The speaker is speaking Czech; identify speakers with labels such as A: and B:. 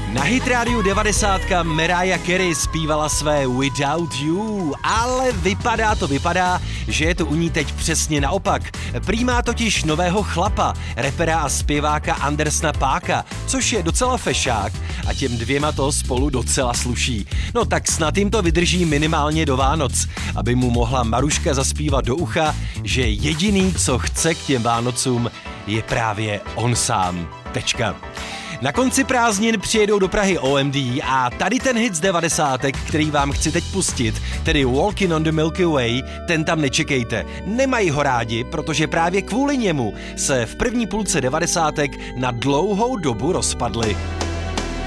A: Na Hit Radio 90 Mariah Carey zpívala své Without You, ale vypadá, že je to u ní teď přesně naopak. Prý má totiž nového chlapa, rapera a zpěváka Andersna Paaka, což je docela fešák a těm dvěma to spolu docela sluší. No tak snad jim to vydrží minimálně do Vánoc, aby mu mohla Maruška zaspívat do ucha, že jediný, co chce k těm Vánocům, je právě on sám. Tečka. Na konci prázdnin přijedou do Prahy OMD a tady ten hit z 90, který vám chci teď pustit, tedy Walking on the Milky Way, ten tam nečekejte. Nemají ho rádi, protože právě kvůli němu se v první půlce 90 na dlouhou dobu rozpadli.